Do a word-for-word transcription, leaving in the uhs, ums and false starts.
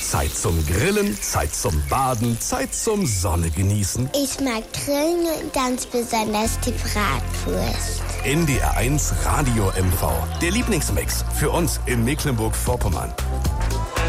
Zeit zum Grillen, Zeit zum Baden, Zeit zum Sonne genießen. Ich mag Grillen und ganz besonders die Bratwurst. N D R eins Radio M V, der Lieblingsmix für uns in Mecklenburg-Vorpommern.